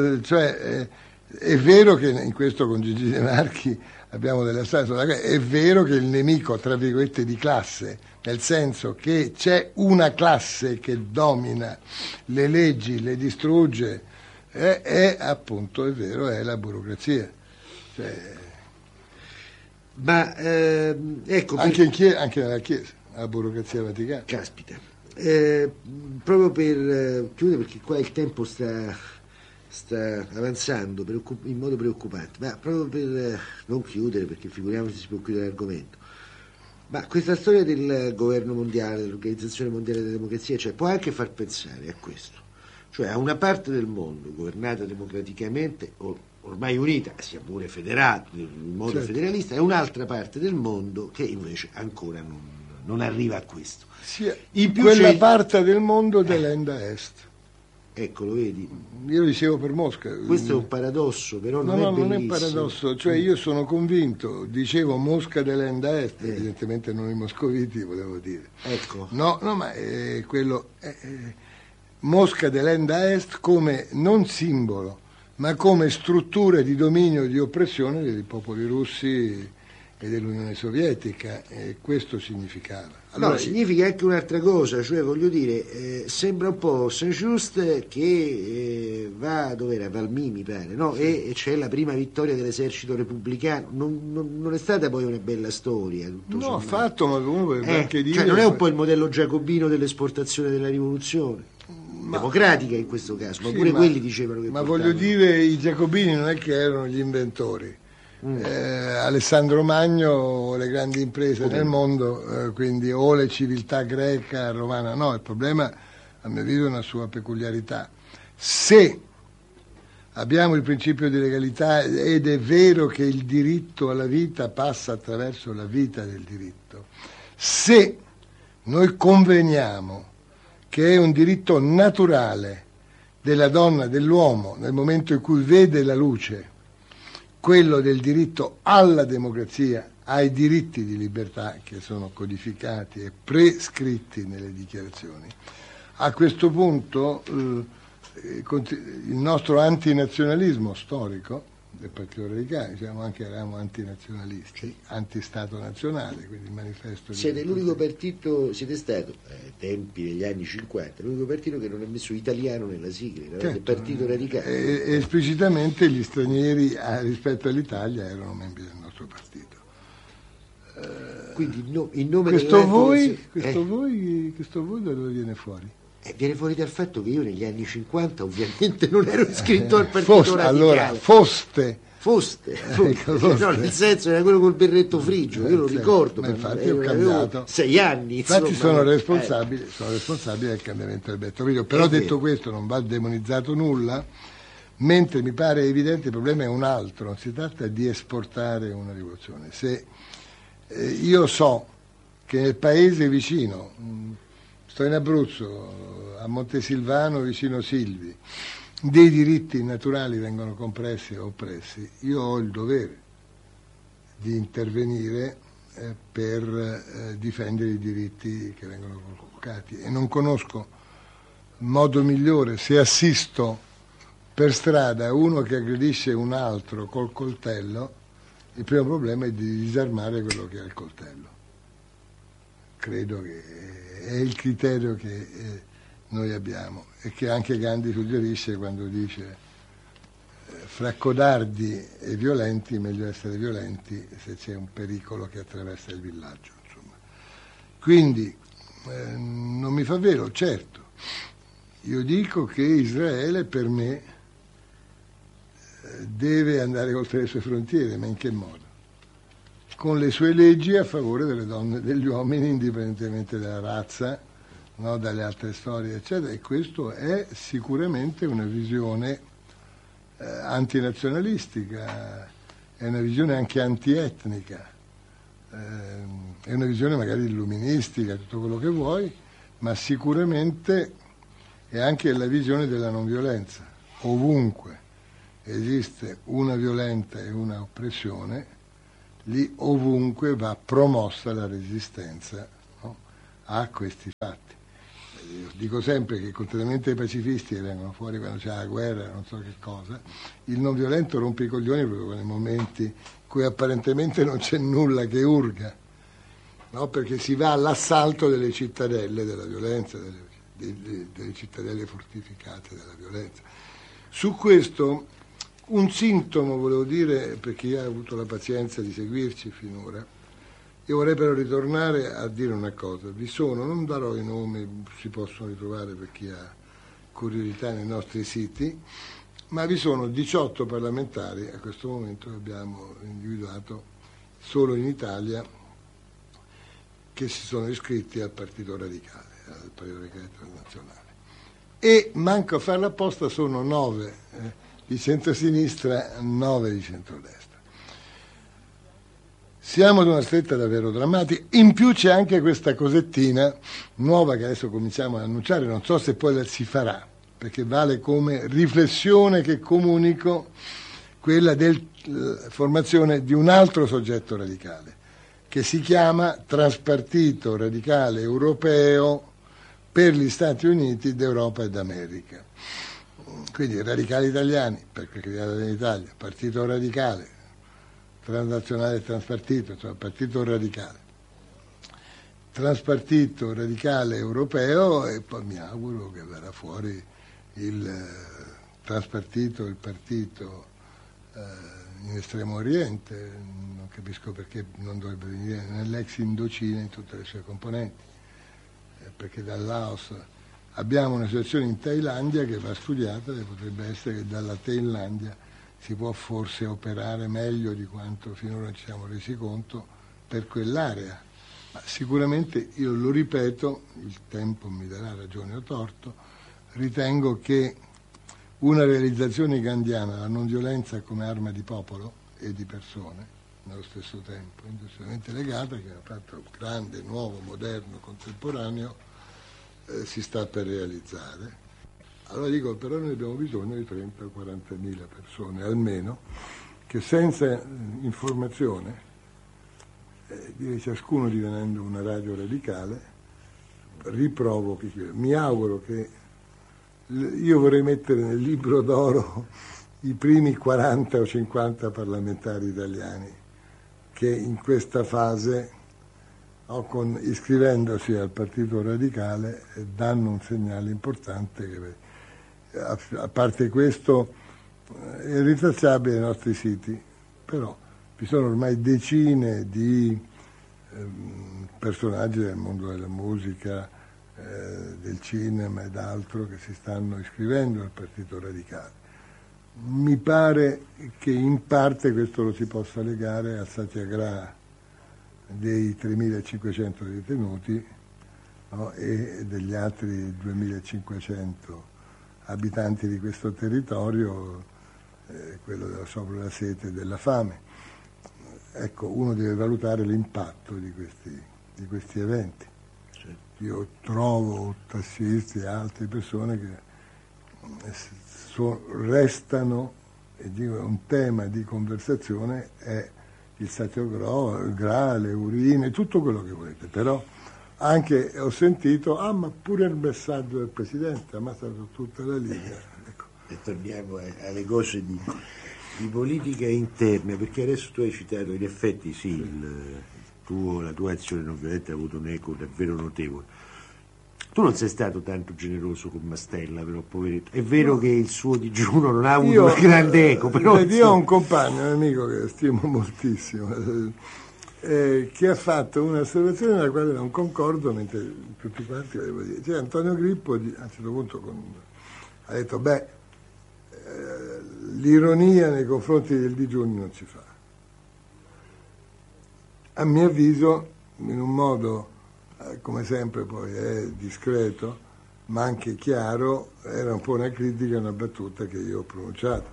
vero che in questo con Gigi De Marchi abbiamo delle storie, è vero che il nemico, tra virgolette, di classe, nel senso che c'è una classe che domina le leggi, le distrugge, è appunto, è vero, è la burocrazia. Ma ecco, anche nella Chiesa, la burocrazia vaticana. Caspita. Proprio per chiudere, perché qua il tempo sta avanzando in modo preoccupante, ma proprio per non chiudere, perché figuriamoci si può chiudere l'argomento, ma questa storia del governo mondiale, dell'Organizzazione Mondiale della Democrazia, cioè, può anche far pensare a questo, cioè a una parte del mondo governata democraticamente, ormai unita, sia pure federata, in modo federalista, e un'altra parte del mondo che invece ancora non arriva a questo. In più quella parte del mondo dell'Enda Est. Ecco, lo vedi? Io dicevo per Mosca. Questo è un paradosso, però non è bellissimo. Non è un paradosso, cioè io sono convinto, dicevo Mosca dell'Enda Est, evidentemente non i moscoviti, volevo dire. Ecco. No, ma quello Mosca dell'Enda Est come non simbolo, ma come struttura di dominio e di oppressione dei popoli russi e dell'Unione Sovietica, e questo significava. Allora, significa anche un'altra cosa, cioè voglio dire, sembra un po' Saint-Just che va dov'era? Valmy mi pare, no? E c'è la prima vittoria dell'esercito repubblicano, non è stata poi una bella storia? No, affatto, ma comunque anche dire... Cioè non è un po' il modello giacobino dell'esportazione della rivoluzione? Democratica in questo caso, ma pure quelli dicevano che... Ma voglio dire, i giacobini non è che erano gli inventori. Alessandro Magno, le grandi imprese nel mondo, quindi o le civiltà greca, romana, no, il problema a mio avviso è una sua peculiarità. Se abbiamo il principio di legalità ed è vero che il diritto alla vita passa attraverso la vita del diritto, se noi conveniamo che è un diritto naturale della donna, dell'uomo, nel momento in cui vede la luce, quello del diritto alla democrazia, ai diritti di libertà che sono codificati e prescritti nelle dichiarazioni. A questo punto il nostro antinazionalismo storico del Partito Radicale, diciamo anche eravamo antinazionalisti, antistato nazionale, quindi il manifesto... Siete l'unico partito, siete stato, ai tempi degli anni 50, l'unico partito che non ha messo italiano nella sigla, era il Partito Radicale. Esplicitamente gli stranieri rispetto all'Italia erano membri del nostro partito. Quindi in nome questo voi da dove viene fuori? Viene fuori dal fatto che io negli anni 50 ovviamente non ero iscritto al Partito Radicale. Allora, foste. No, nel senso era quello col berretto frigio, io lo ricordo. Ma infatti ho cambiato. 6 anni. Infatti sono responsabile del cambiamento del berretto frigio. Però detto questo non va demonizzato nulla, mentre mi pare evidente il problema è un altro, non si tratta di esportare una rivoluzione. Se io so che nel paese vicino, sto in Abruzzo, a Montesilvano vicino Silvi, dei diritti naturali vengono compressi o oppressi, io ho il dovere di intervenire per difendere i diritti che vengono convocati e non conosco modo migliore. Se assisto per strada uno che aggredisce un altro col coltello, il primo problema è di disarmare quello che ha il coltello. Credo che è il criterio che noi abbiamo e che anche Gandhi suggerisce quando dice fra codardi e violenti meglio essere violenti se c'è un pericolo che attraversa il villaggio, insomma. Quindi non mi fa vero, certo, io dico che Israele per me deve andare oltre le sue frontiere, ma in che modo? Con le sue leggi a favore delle donne e degli uomini indipendentemente dalla razza, no, dalle altre storie eccetera, e questo è sicuramente una visione antinazionalistica, è una visione anche antietnica, è una visione magari illuministica, tutto quello che vuoi, ma sicuramente è anche la visione della non violenza ovunque, esiste una violenza e una oppressione, lì ovunque va promossa la resistenza, no, a questi fatti. Io dico sempre che contrariamente ai pacifisti che vengono fuori quando c'è la guerra, non so che cosa, il non violento rompe i coglioni proprio nei momenti in cui apparentemente non c'è nulla che urga, no? Perché si va all'assalto delle cittadelle della violenza, delle cittadelle fortificate della violenza. Su questo un sintomo volevo dire, perché io ho avuto la pazienza di seguirci finora. Io vorrei però ritornare a dire una cosa. Vi sono, non darò i nomi, si possono ritrovare per chi ha curiosità nei nostri siti, ma vi sono 18 parlamentari a questo momento che abbiamo individuato solo in Italia che si sono iscritti al Partito Radicale Internazionale. E manco a farla apposta sono 9 di centrosinistra, 9 di centrodestra. Siamo ad una stretta davvero drammatica, in più c'è anche questa cosettina nuova che adesso cominciamo ad annunciare, non so se poi si farà, perché vale come riflessione che comunico, quella della formazione di un altro soggetto radicale, che si chiama Transpartito Radicale Europeo per gli Stati Uniti d'Europa e d'America. Quindi radicali italiani, perché creato in Italia, Partito Radicale, transnazionale e transpartito, insomma partito radicale, transpartito radicale europeo, e poi mi auguro che verrà fuori il transpartito, il partito in Estremo Oriente, non capisco perché non dovrebbe venire nell'ex Indocina in tutte le sue componenti, perché dal Laos abbiamo una situazione in Thailandia che va studiata e potrebbe essere che dalla Thailandia si può forse operare meglio di quanto finora ci siamo resi conto per quell'area. Ma sicuramente, io lo ripeto, il tempo mi darà ragione o torto, ritengo che una realizzazione gandhiana, la non violenza come arma di popolo e di persone, nello stesso tempo, indubbiamente legata, che è un fatto grande, nuovo, moderno, contemporaneo, si sta per realizzare. Allora dico, però noi abbiamo bisogno di 30 o 40 mila persone almeno, che senza informazione, direi ciascuno divenendo una radio radicale, riprovochi. Mi auguro che, io vorrei mettere nel libro d'oro i primi 40 o 50 parlamentari italiani che in questa fase, iscrivendosi al Partito Radicale, danno un segnale importante che, a parte questo, è rintracciabile ai nostri siti, però vi sono ormai decine di personaggi del mondo della musica, del cinema ed altro che si stanno iscrivendo al Partito Radicale. Mi pare che in parte questo lo si possa legare al satyagraha dei 3.500 detenuti, no, e degli altri 2.500 abitanti di questo territorio, quello della sopra la sete e della fame. Ecco, uno deve valutare l'impatto di questi eventi. Io trovo tassisti e altre persone che restano, e dico, un tema di conversazione è il satyagraha, le urine, tutto quello che volete, però anche ho sentito, ma pure il messaggio del Presidente ha ammazzato tutta la Liga. Ecco. E torniamo alle cose di politica interna, perché adesso tu hai citato, in effetti sì, la tua azione non violenta ha avuto un eco davvero notevole. Tu non sei stato tanto generoso con Mastella, però, poveretto. È vero che il suo digiuno non ha avuto un grande eco, però... Io ho un compagno, un amico che stimo moltissimo, che ha fatto un'osservazione nella quale non concordo, mentre tutti quanti volevo dire. Cioè, Antonio Grippo a un certo punto ha detto, l'ironia nei confronti del digiuno non si fa. A mio avviso, in un modo, come sempre poi è discreto, ma anche chiaro, era un po' una critica, una battuta che io ho pronunciato,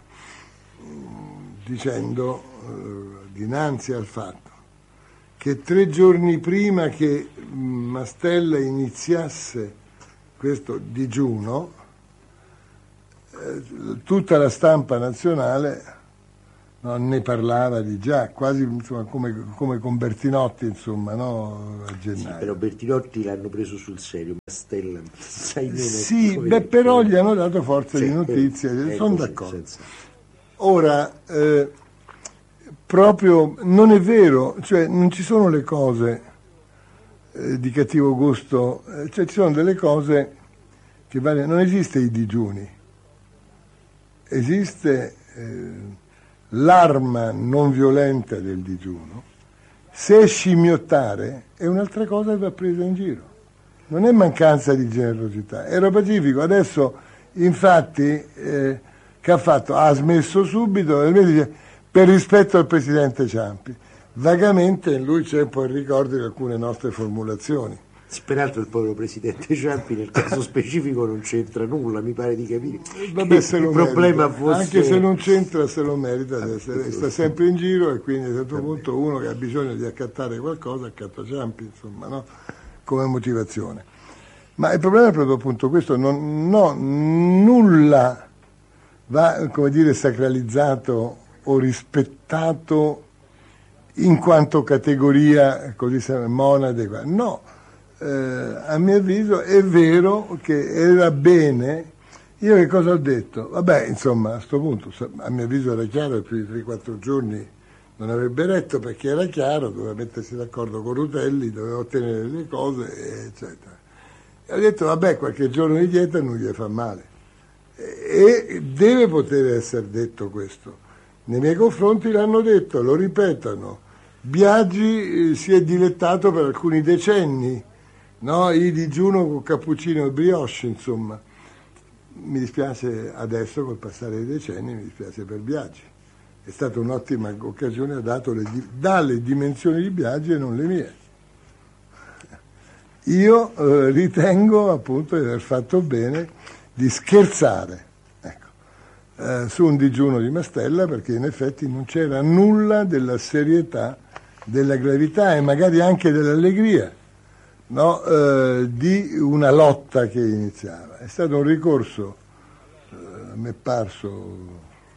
dicendo, dinanzi al fatto che 3 giorni prima che Mastella iniziasse questo digiuno, tutta la stampa nazionale, no, ne parlava di già, quasi insomma, come con Bertinotti, insomma, no, a gennaio. Sì, però Bertinotti l'hanno preso sul serio, Mastella, sai meno. Sì, però gli hanno dato forza di notizie, sono d'accordo. Senza. Ora, proprio non è vero, cioè non ci sono le cose di cattivo gusto, cioè ci sono delle cose che non esiste i digiuni, esiste l'arma non violenta del digiuno. Se è scimmiottare è un'altra cosa che va presa in giro, non è mancanza di generosità. Ero pacifico, adesso infatti che ha fatto? Ha smesso subito e dice per rispetto al presidente Ciampi. Vagamente in lui c'è un po' il ricordo di alcune nostre formulazioni. Peraltro il povero presidente Ciampi nel caso specifico non c'entra nulla, mi pare di capire. Vabbè, se il problema fosse... Anche se non c'entra, se lo merita, sta sempre in giro e quindi a un certo punto uno che ha bisogno di accattare qualcosa accatta Ciampi, insomma, no? Come motivazione. Ma il problema è proprio appunto questo, nulla va, come dire, sacralizzato o rispettato in quanto categoria così monade, no. A mio avviso è vero che era bene. Io che cosa ho detto? Vabbè, insomma, a questo punto a mio avviso era chiaro che più di 3-4 giorni non avrebbe retto, perché era chiaro, doveva mettersi d'accordo con Rutelli, doveva ottenere le cose, eccetera. E ho detto vabbè, qualche giorno di dieta non gli fa male, e deve poter essere detto questo. Nei miei confronti l'hanno detto, lo ripetono. Biagi si è dilettato per alcuni decenni, no? Il digiuno con cappuccino e brioche, insomma. Mi dispiace adesso, col passare dei decenni, mi dispiace per Biagi. È stata un'ottima occasione, ha dato dalle dimensioni di Biagi e non le mie. Io ritengo appunto di aver fatto bene di scherzare, ecco, su un digiuno di Mastella, perché in effetti non c'era nulla della serietà, della gravità e magari anche dell'allegria, no? Di una lotta che iniziava. È stato un ricorso, mi è parso,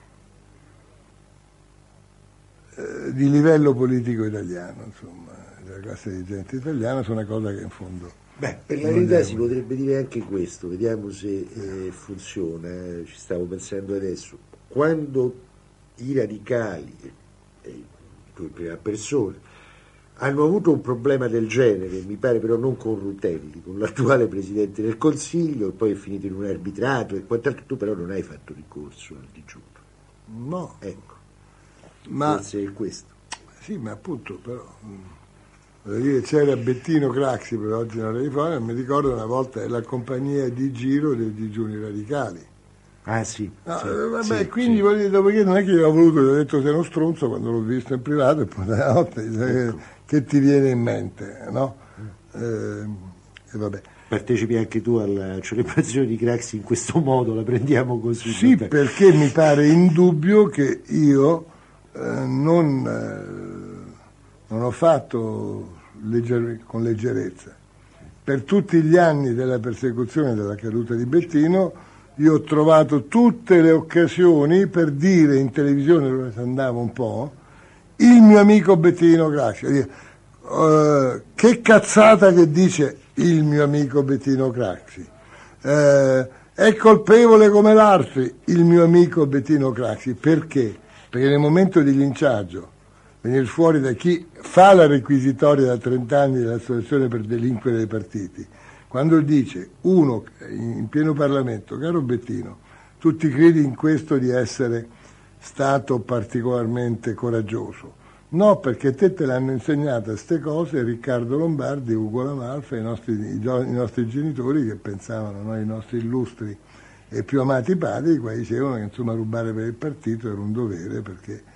di livello politico italiano, insomma, della classe dirigente italiana, su una cosa che in fondo... Beh, per la verità si potrebbe dire anche questo, vediamo se funziona, ci stavo pensando adesso. Quando i radicali, tu in prima persona, hanno avuto un problema del genere, mi pare però non con Rutelli, con l'attuale Presidente del Consiglio, e poi è finito in un arbitrato e quant'altro, tu però non hai fatto ricorso al digiuno. No. Ecco. Ma forse è questo. Sì, ma appunto, però, voglio dire, c'era Bettino Craxi, però oggi non le ricordo, mi ricordo una volta la compagnia di giro dei digiuni radicali. Ah sì. No, sì vabbè, sì, quindi sì. Voglio dire, dopodiché non è che io ho voluto, gli ho detto sei uno stronzo quando l'ho visto in privato e poi la notte Ecco. che ti viene in mente, no? E vabbè. Partecipi anche tu alla celebrazione di Craxi in questo modo, la prendiamo così. Sì, perché mi pare indubbio che io non ho fatto con leggerezza. Per tutti gli anni della persecuzione della caduta di Bettino, io ho trovato tutte le occasioni per dire in televisione, dove si andava un po', il mio amico Bettino Craxi. Che cazzata che dice il mio amico Bettino Craxi. È colpevole come l'Arci, il mio amico Bettino Craxi. Perché? Perché nel momento di linciaggio, venire fuori da chi fa la requisitoria da 30 anni dell'associazione per delinquere dei partiti, quando dice uno in pieno Parlamento, caro Bettino, tu ti credi in questo di essere stato particolarmente coraggioso? No, perché te l'hanno insegnata queste cose Riccardo Lombardi, Ugo Lamalfa, i nostri genitori che pensavano, no, i nostri illustri e più amati padri, qua dicevano che insomma rubare per il partito era un dovere perché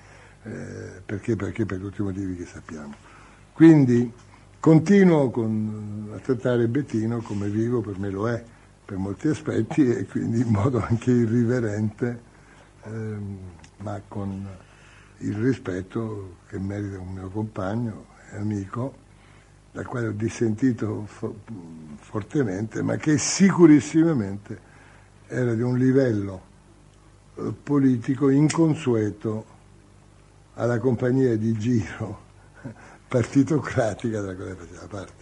per tutti i motivi che sappiamo. Quindi continuo a trattare Bettino come vivo, per me lo è per molti aspetti, e quindi in modo anche irriverente, ma con il rispetto che merita un mio compagno e amico, dal quale ho dissentito fortemente, ma che sicurissimamente era di un livello politico inconsueto alla compagnia di giro partitocratica della quale faceva parte.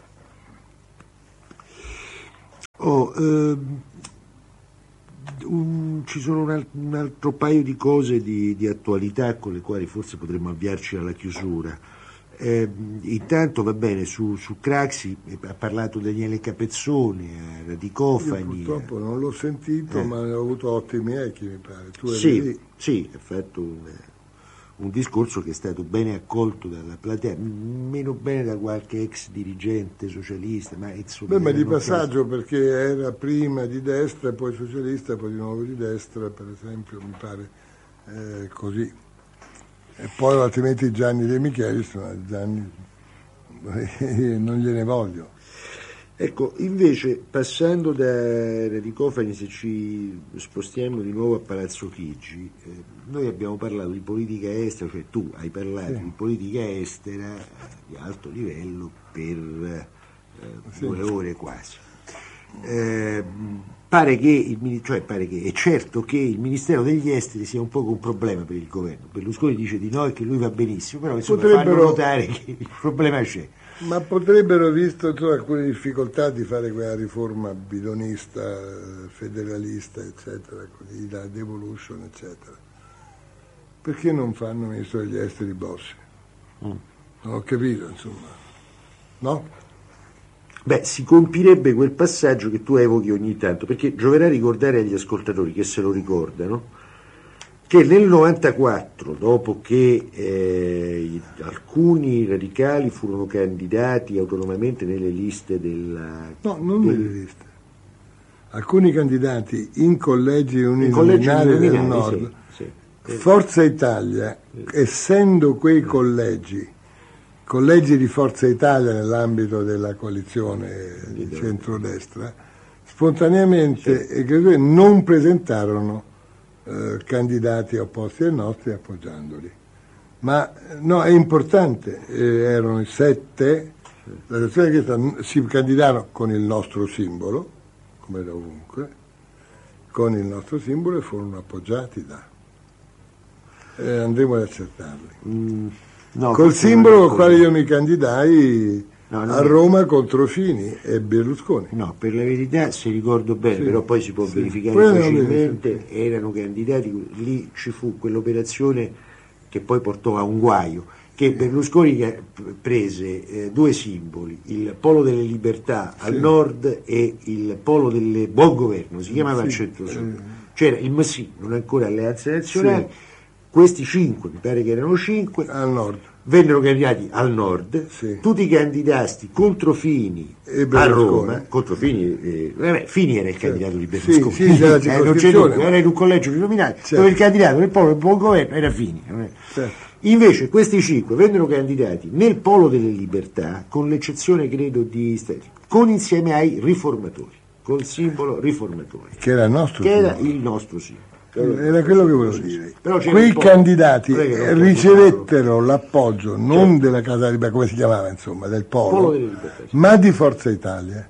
Ci sono un altro paio di cose di attualità con le quali forse potremmo avviarci alla chiusura. Intanto va bene, su Craxi ha parlato Daniele Capezzoni, di Cofani. Io purtroppo non l'ho sentito, ma ne ho avuto ottimi echi, mi pare. Tu sì, lì? Sì, ha fatto un discorso che è stato bene accolto dalla platea, meno bene da qualche ex dirigente socialista, ma insomma. Ma di passaggio, perché era prima di destra, poi socialista, poi di nuovo di destra, per esempio, mi pare così. E poi altrimenti Gianni De Michelis, Gianni non gliene voglio. Ecco, invece, passando da Radicofani, se ci spostiamo di nuovo a Palazzo Chigi, noi abbiamo parlato di politica estera, cioè tu hai parlato di politica estera di alto livello per 2 ore quasi. Pare che è certo che il Ministero degli Esteri sia un po' un problema per il governo. Berlusconi dice di no e che lui va benissimo, però insomma fanno notare che il problema c'è. Ma potrebbero, visto alcune difficoltà di fare quella riforma bidonista, federalista, eccetera, così, la devolution, eccetera, perché non fanno ministro degli esteri Bossi? Non ho capito, insomma. No? Beh, si compirebbe quel passaggio che tu evochi ogni tanto, perché gioverà ricordare agli ascoltatori che se lo ricordano, che nel 94, dopo che alcuni radicali furono candidati autonomamente nelle liste nelle liste. Alcuni candidati in collegi uninominali del Nord, sì. Forza Italia, essendo quei collegi di Forza Italia nell'ambito della coalizione di centrodestra, spontaneamente non presentarono candidati opposti ai nostri appoggiandoli. Ma no, è importante, erano i 7, la sezione che si candidarono con il nostro simbolo, come da ovunque, con il nostro simbolo, e furono appoggiati andremo ad accertarli. Col simbolo con il quale io mi candidai a Roma contro Fini e Berlusconi. No, per la verità, se ricordo bene, però poi si può verificare facilmente, erano candidati, lì ci fu quell'operazione che poi portò a un guaio, che Berlusconi prese 2 simboli, il Polo delle Libertà al nord e il Polo del Buon Governo, si chiamava al centro-sud. C'era il MSI, non ancora Alleanza Nazionale. Questi 5, mi pare che erano 5, al nord. Vennero candidati al nord, tu ti candidasti contro Fini a Roma, contro Fini, Fini era il candidato di Berlusconi, non c'è dubbio, era in un collegio uninominale, dove il candidato del Polo del Buon Governo era Fini. Invece questi 5 vennero candidati nel Polo delle Libertà, con l'eccezione credo con insieme ai riformatori, col simbolo riformatori, che era il nostro simbolo. Era quello che volevo dire. Quei candidati ricevettero l'appoggio non della Casa Libertà, come si chiamava, insomma, del Polo, ma di Forza Italia.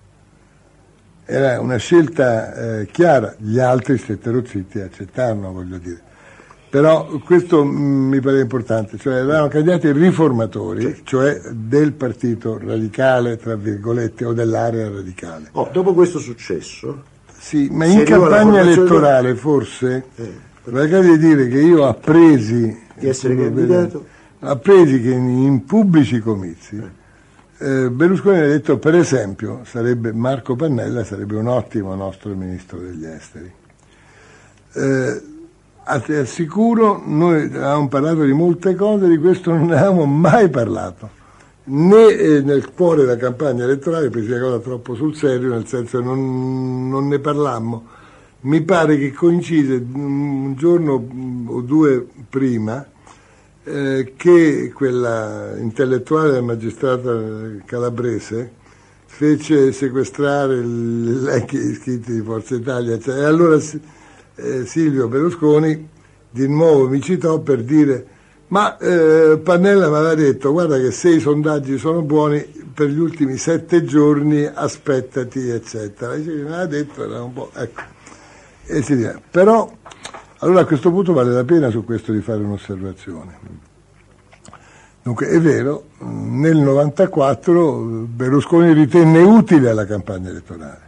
Era una scelta chiara, gli altri stettero zitti e accettarono, voglio dire. Però questo mi pare importante, cioè erano candidati riformatori, cioè del partito radicale, tra virgolette, o dell'area radicale. Dopo questo successo... Sì, ma in campagna elettorale forse, magari di dire che io appresi di essere candidato, appresi che in pubblici comizi Berlusconi ha detto, per esempio, Marco Pannella sarebbe un ottimo nostro ministro degli esteri. Ti assicuro, noi avevamo parlato di molte cose, di questo non ne avevamo mai parlato. Né nel cuore della campagna elettorale, presi la cosa troppo sul serio, nel senso che non ne parlammo. Mi pare che coincise un giorno o 2 prima che quella intellettuale del magistrato calabrese fece sequestrare gli elenchi iscritti di Forza Italia, e allora Silvio Berlusconi di nuovo mi citò per dire: ma Pannella mi aveva detto, guarda che se i sondaggi sono buoni per gli ultimi 7 giorni aspettati, eccetera. Mi aveva detto, era un po', ecco. Però Allora a questo punto vale la pena su questo di fare un'osservazione. Dunque è vero, nel 94 Berlusconi ritenne utile la campagna elettorale,